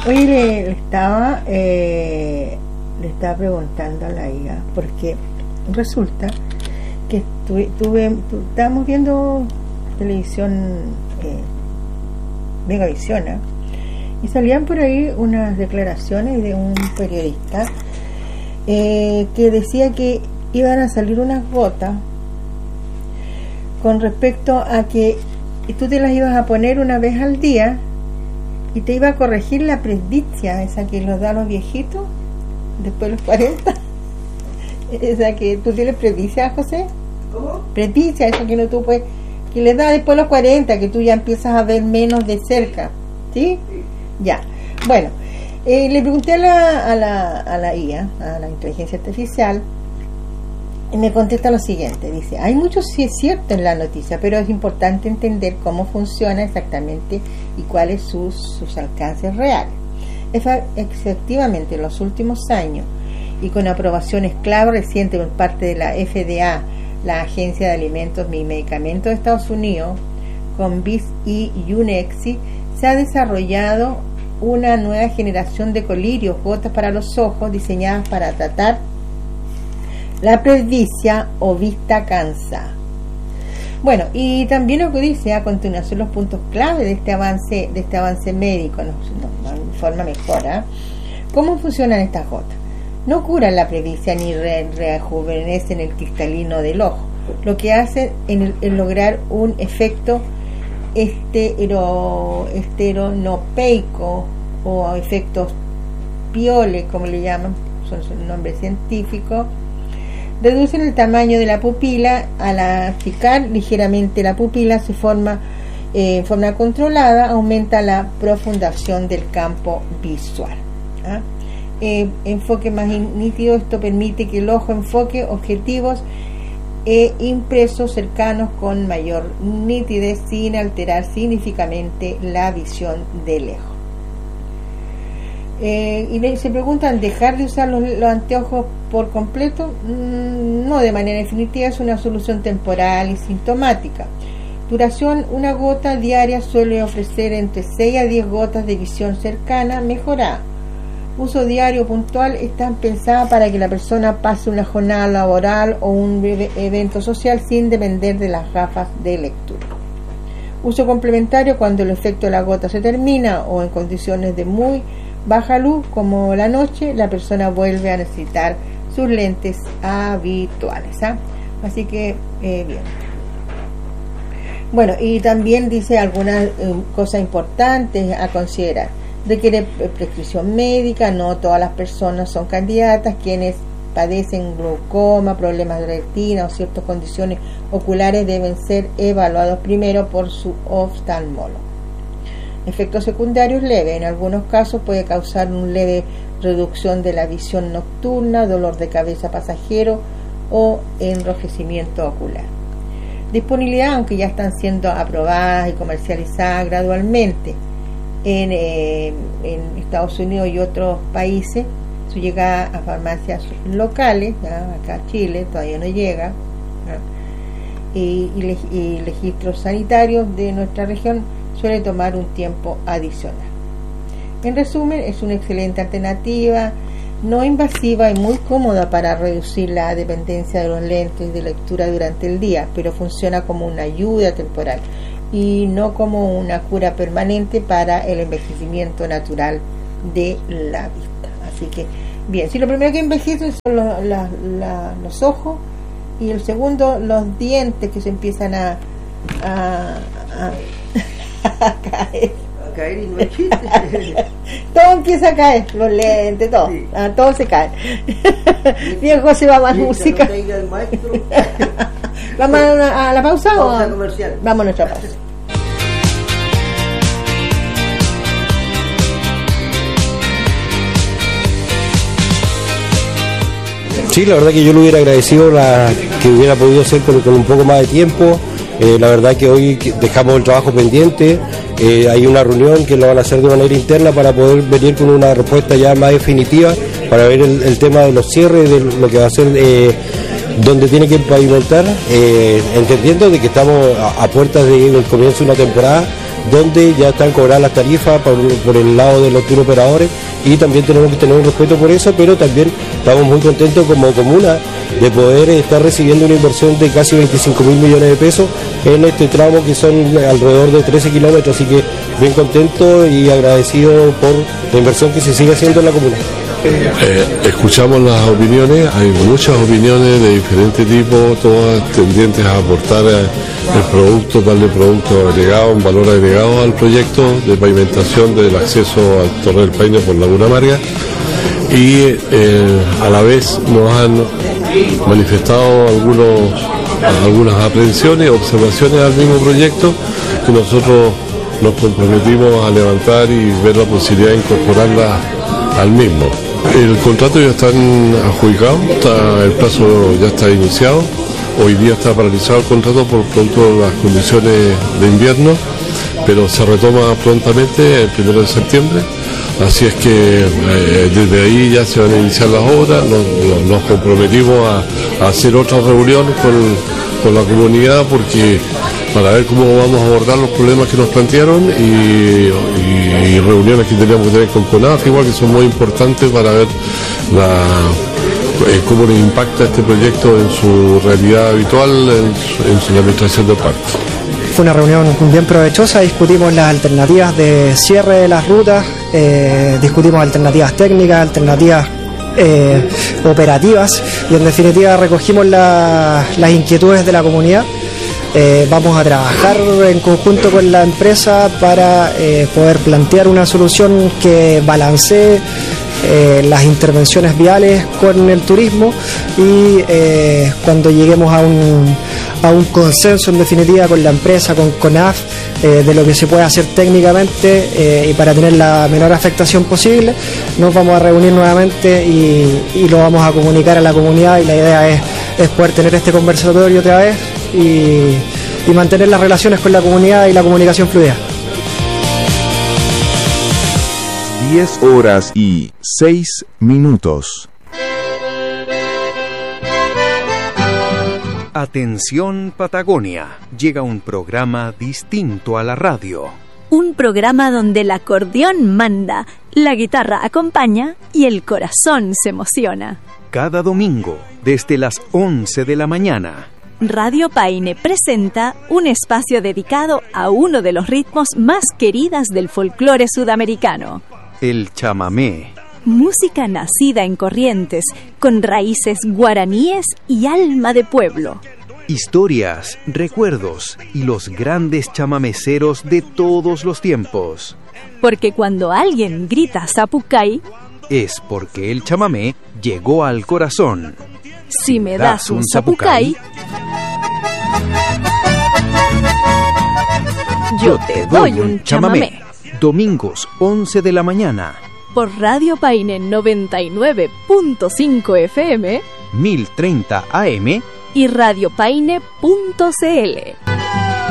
Hoy le estaba preguntando a la hija, porque resulta que estábamos viendo televisión, Megavisión, ¿eh? Y salían por ahí unas declaraciones de un periodista que decía que iban a salir unas gotas con respecto a que tú te las ibas a poner una vez al día y te iba a corregir la presbicia, esa que los da a los viejitos después de los 40. Esa que tú tienes presbicia, José. ¿Cómo? Presbicia, esa que no tú puedes, que les da después de los 40, que tú ya empiezas a ver menos de cerca, ¿sí? Sí. Ya. Bueno, le pregunté a la IA, a la inteligencia artificial, y me contesta lo siguiente. Dice: hay mucho sí es cierto en la noticia, pero es importante entender cómo funciona exactamente y cuáles sus alcances reales. Efectivamente, en los últimos años, y con aprobaciones clave recientes por parte de la FDA, la Agencia de Alimentos y Medicamentos de Estados Unidos, con BIS y UNEXI, se ha desarrollado una nueva generación de colirios, gotas para los ojos, diseñadas para tratar la presbicia o vista cansada. Bueno, y también lo que dice a continuación los puntos clave de este avance médico, nos informa mejor, ¿eh? ¿Cómo funcionan estas gotas? No curan la presbicia ni rejuvenecen el cristalino del ojo. Lo que hace es lograr un efecto esteronopeico o efectos Piole, como le llaman, son su nombre científico. Reducen el tamaño de la pupila. Al achicar ligeramente la pupila se forma en forma controlada, aumenta la profundación del campo visual. ¿Ah? Enfoque más nítido. Esto permite que el ojo enfoque objetivos impresos cercanos con mayor nitidez sin alterar significativamente la visión de lejos. Y se preguntan: ¿dejar de usar los anteojos por completo? No, de manera definitiva. Es una solución temporal y sintomática. Duración: una gota diaria suele ofrecer entre 6 a 10 gotas de visión cercana mejorada. Uso diario puntual: están pensadas para que la persona pase una jornada laboral o un evento social sin depender de las gafas de lectura. Uso complementario: cuando el efecto de la gota se termina o en condiciones de muy baja luz como la noche, la persona vuelve a necesitar sus lentes habituales. Así que bien. Bueno, y también dice algunas cosas importantes a considerar. Requiere prescripción médica. No todas las personas son candidatas. Quienes padecen glaucoma, problemas de retina o ciertas condiciones oculares deben ser evaluados primero por su oftalmólogo. Efectos secundarios leves: en algunos casos puede causar una leve reducción de la visión nocturna, dolor de cabeza pasajero o enrojecimiento ocular. Disponibilidad: aunque ya están siendo aprobadas y comercializadas gradualmente en Estados Unidos y otros países, su llegada a farmacias locales, ¿ya? Acá Chile todavía no llega, y registros sanitarios de nuestra región suele tomar un tiempo adicional. En resumen, es una excelente alternativa, no invasiva y muy cómoda para reducir la dependencia de los lentes de lectura durante el día, pero funciona como una ayuda temporal y no como una cura permanente para el envejecimiento natural de la vista. Así que, bien, si lo primero que envejecen son los ojos, y el segundo, los dientes, que se empiezan a caer. A caer y no hay chiste. Todo empieza a caer, los lentes, todo. Sí. Todo se cae. Bien, José, va más música. No tenga el maestro. ¿Vamos a la pausa Pausa o comercial. vamos a nuestra pausa? Sí, la verdad que yo le hubiera agradecido que hubiera podido ser con un poco más de tiempo. La verdad que hoy dejamos el trabajo pendiente. Hay una reunión que lo van a hacer de manera interna para poder venir con una respuesta ya más definitiva, para ver el tema de los cierres, de lo que va a ser, donde tiene que pavimentar, entendiendo de que estamos a puertas del comienzo de una temporada donde ya están cobradas las tarifas por el lado de los tour operadores, y también tenemos que tener un respeto por eso, pero también estamos muy contentos como comuna de poder estar recibiendo una inversión de casi 25.000 millones de pesos en este tramo, que son alrededor de 13 kilómetros, así que bien contento y agradecido por la inversión que se sigue haciendo en la comuna. Escuchamos las opiniones, hay muchas opiniones de diferentes tipos, todas tendientes a aportar el producto, darle producto agregado, un valor agregado al proyecto de pavimentación del acceso al Torre del Paine por Laguna Amarga, y a la vez nos han manifestado algunas aprehensiones, observaciones al mismo proyecto, que nosotros nos comprometimos a levantar y ver la posibilidad de incorporarla al mismo. El contrato ya está adjudicado, el plazo ya está iniciado. Hoy día está paralizado el contrato por producto de las condiciones de invierno, pero se retoma prontamente el 1 de septiembre. Así es que desde ahí ya se van a iniciar las obras. Nos comprometimos a hacer otras reuniones con la comunidad, porque para ver cómo vamos a abordar los problemas que nos plantearon, y reuniones que teníamos que tener con CONAF, igual, que son muy importantes para ver cómo les impacta este proyecto en su realidad habitual, en su administración del parque. Fue una reunión bien provechosa, discutimos las alternativas de cierre de las rutas, discutimos alternativas técnicas, alternativas operativas, y en definitiva recogimos las inquietudes de la comunidad. Vamos a trabajar en conjunto con la empresa para poder plantear una solución que balancee las intervenciones viales con el turismo, y cuando lleguemos a un consenso en definitiva con la empresa, con CONAF, de lo que se puede hacer técnicamente, y para tener la menor afectación posible, nos vamos a reunir nuevamente y lo vamos a comunicar a la comunidad, y la idea es poder tener este conversatorio otra vez y mantener las relaciones con la comunidad y la comunicación fluida. 10:06. Atención Patagonia, llega un programa distinto a la radio. Un programa donde el acordeón manda, la guitarra acompaña y el corazón se emociona. Cada domingo, desde las 11 de la mañana. Radio Paine presenta un espacio dedicado a uno de los ritmos más queridas del folclore sudamericano: el chamamé. Música nacida en Corrientes, con raíces guaraníes y alma de pueblo. Historias, recuerdos y los grandes chamameceros de todos los tiempos. Porque cuando alguien grita Zapucay, es porque el chamamé llegó al corazón. Si me das un Zapucay, yo te doy un chamamé. Domingos, 11 de la mañana. Por Radio Paine 99.5 FM, 1030 AM y radiopaine.cl.